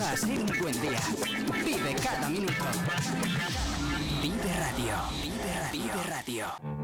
va a ser un buen día. Vive cada minuto. Vive Radio. Vive Radio. Vive Radio.